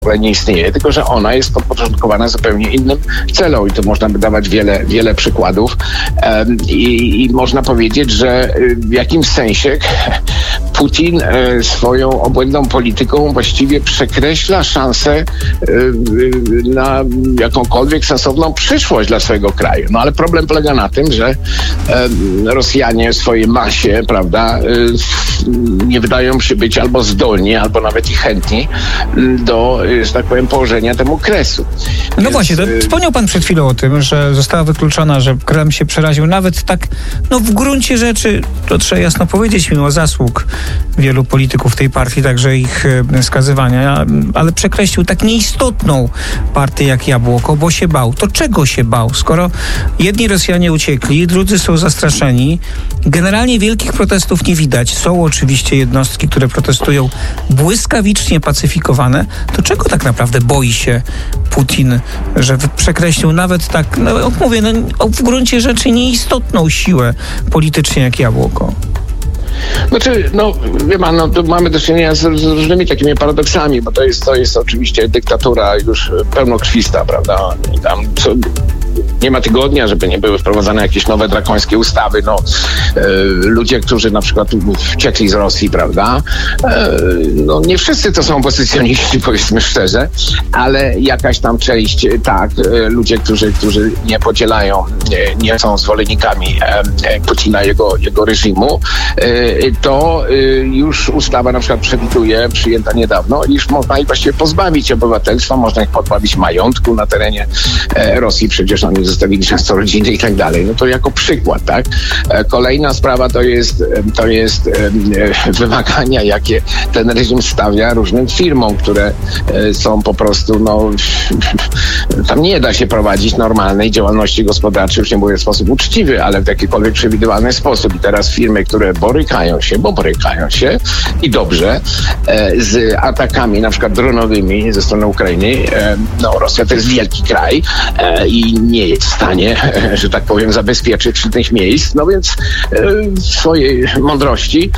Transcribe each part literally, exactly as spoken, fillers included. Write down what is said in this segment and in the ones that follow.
ogóle nie istnieje, tylko że ona jest podporządkowana zupełnie innym celom i tu można by dawać wiele, wiele przykładów um, i, i można powiedzieć, że w jakimś sensie Putin e, swoją obłędną polityką właściwie przekreśla szansę e, na jakąkolwiek sensowną przyszłość dla swojego kraju. No ale problem polega na tym, że e, Rosjanie w swojej masie, prawda, e, nie wydają się być albo zdolni, albo nawet i chętni do, że tak powiem, położenia temu kresu. No Więc, właśnie, to wspomniał pan przed chwilą o tym, że została wykluczona, że Kreml się przeraził nawet tak, no w gruncie rzeczy, to trzeba jasno powiedzieć, mimo zasług wielu polityków tej partii, także ich skazywania, ale przekreślił tak nieistotną partię jak Jabłoko, bo się bał. To czego się bał? Skoro jedni Rosjanie uciekli, drudzy są zastraszeni, generalnie wielkich protestów nie widać. Są oczywiście jednostki, które protestują błyskawicznie pacyfikowane, to czego tak naprawdę boi się Putin, że przekreślił nawet tak, no mówię, no, w gruncie rzeczy nieistotną siłę politycznie jak Jabłoko? Znaczy, no, wie pan, no, tu mamy do czynienia z, z różnymi takimi paradoksami, bo to jest, to jest oczywiście dyktatura już pełnokrwista, prawda? Tam co, nie ma tygodnia, żeby nie były wprowadzane jakieś nowe drakońskie ustawy. No, e, ludzie, którzy na przykład uciekli z Rosji, prawda? E, no, nie wszyscy to są opozycjoniści, powiedzmy szczerze, ale jakaś tam część, tak, e, ludzie, którzy, którzy nie podzielają, nie, nie są zwolennikami e, Putina, jego, jego reżimu, e, to e, już ustawa na przykład przewiduje, przyjęta niedawno, iż można ich właściwie pozbawić obywatelstwa, można ich pozbawić majątku na terenie e, Rosji, przecież oni zostawili często rodziny i tak dalej. No to jako przykład, tak? Kolejna sprawa to jest, to jest wymagania, jakie ten reżim stawia różnym firmom, które są po prostu, no, tam nie da się prowadzić normalnej działalności gospodarczej, już nie mówię w sposób uczciwy, ale w jakikolwiek przewidywalny sposób. I teraz firmy, które borykają się, bo borykają się i dobrze, z atakami na przykład dronowymi ze strony Ukrainy, no Rosja to jest wielki kraj i nie jest w stanie, że tak powiem, zabezpieczyć tych miejsc, no więc w swojej mądrości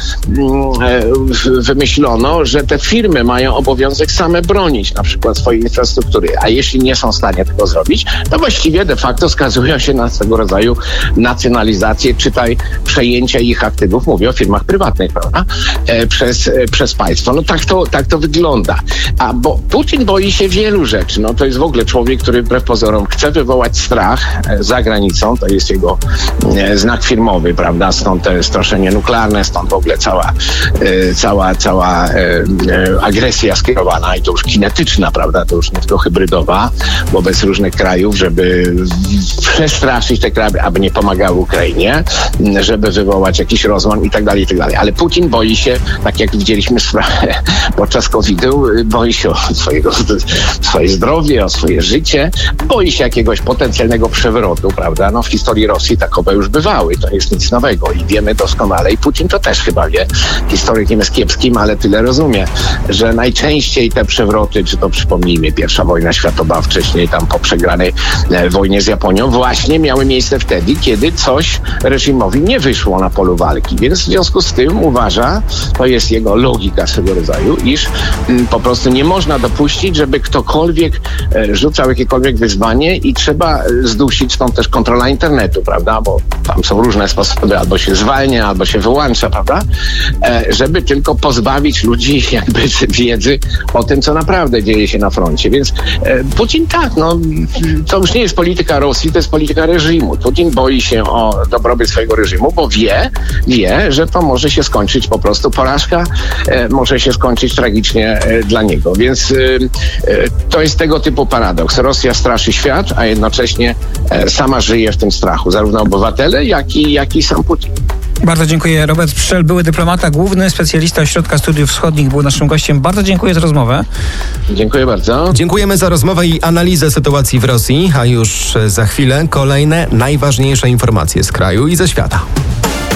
wymyślono, że te firmy mają obowiązek same bronić na przykład swojej infrastruktury, a jeśli nie są w stanie tego zrobić, to właściwie de facto skazują się na swego rodzaju nacjonalizację, czytaj przejęcia ich aktywów, mówię o firmach prywatnych, prawda, przez, przez państwo. No tak to, tak to wygląda. A bo Putin boi się wielu rzeczy, no to jest w ogóle człowiek, który wbrew pozorom chce wywołać strach za granicą, to jest jego e, znak firmowy, prawda, stąd te straszenie nuklearne, stąd w ogóle cała, e, cała, cała e, e, agresja skierowana i to już kinetyczna, prawda, to już nie tylko hybrydowa wobec różnych krajów, żeby przestraszyć te kraje, aby nie pomagały Ukrainie, żeby wywołać jakiś rozłam i tak dalej, i tak dalej. Ale Putin boi się, tak jak widzieliśmy podczas kowida, boi się o swojego, swoje zdrowie, o swoje życie, boi się jakiegoś potencjalnego przewrotu, prawda? No w historii Rosji takowe już bywały, to jest nic nowego i wiemy doskonale i Putin to też chyba wie, historykiem jest kiepskim, ale tyle rozumie, że najczęściej te przewroty, czy to przypomnijmy pierwsza wojna światowa, wcześniej tam po przegranej e, wojnie z Japonią, właśnie miały miejsce wtedy, kiedy coś reżimowi nie wyszło na polu walki, więc w związku z tym uważa, to jest jego logika swego rodzaju, iż m, po prostu nie można dopuścić, żeby ktokolwiek e, rzucał jakiekolwiek wyzwanie i trzeba zdusić, stąd też kontrola internetu, prawda, bo tam są różne sposoby, albo się zwalnia, albo się wyłącza, prawda, e, żeby tylko pozbawić ludzi jakby wiedzy o tym, co naprawdę dzieje się na froncie, więc e, Putin tak, no to już nie jest polityka Rosji, to jest polityka reżimu. Putin boi się o dobrobyt swojego reżimu, bo wie, wie, że to może się skończyć po prostu porażka, e, może się skończyć tragicznie e, dla niego, więc e, e, to jest tego typu paradoks. Rosja straszy świat, a jednocześnie e, sama żyje w tym strachu, zarówno obywatele, jak i, jak i sam Putin. Bardzo dziękuję. Robert Pszczel, były dyplomata, główny specjalista Ośrodka Studiów Wschodnich, był naszym gościem. Bardzo dziękuję za rozmowę. Dziękuję bardzo. Dziękujemy za rozmowę i analizę sytuacji w Rosji, a już za chwilę kolejne najważniejsze informacje z kraju i ze świata.